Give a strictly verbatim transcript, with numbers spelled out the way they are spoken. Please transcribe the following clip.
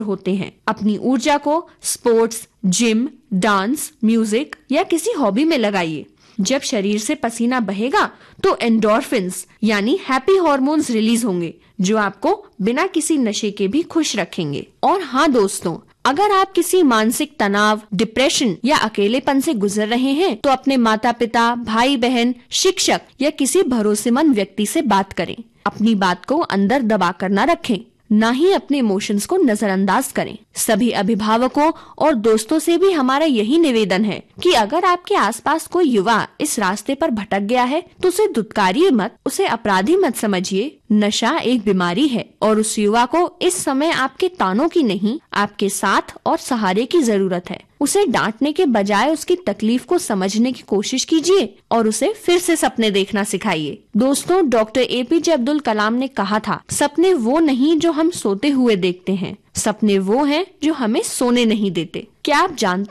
होते हैं। अपनी ऊर्जा को स्पोर्ट्स, जिम, डांस, म्यूजिक या किसी हॉबी में लगाइए। जब शरीर से पसीना बहेगा तो एंडोर्फिन्स यानी हैप्पी हार्मोन्स रिलीज होंगे, जो आपको बिना किसी नशे के भी खुश रखेंगे। और हाँ दोस्तों, अगर आप किसी मानसिक तनाव, डिप्रेशन या अकेलेपन से गुजर रहे हैं तो अपने माता पिता, भाई बहन, शिक्षक या किसी भरोसेमंद व्यक्ति से बात करें। अपनी बात को अंदर दबा कर न रखें, न ही अपने इमोशंस को नजरअंदाज करें। सभी अभिभावकों और दोस्तों से भी हमारा यही निवेदन है कि अगर आपके आसपास कोई युवा इस रास्ते पर भटक गया है तो उसे दुत्कारिए मत, उसे अपराधी मत समझिए। नशा एक बीमारी है और उस युवा को इस समय आपके तानों की नहीं, आपके साथ और सहारे की जरूरत है। उसे डांटने के बजाय उसकी तकलीफ को समझने की कोशिश कीजिए और उसे फिर से सपने देखना सिखाइए। दोस्तों, डॉक्टर एपीजे अब्दुल कलाम ने कहा था, सपने वो नहीं जो हम सोते हुए देखते हैं, सपने वो हैं जो हमें सोने नहीं देते। क्या आप जानते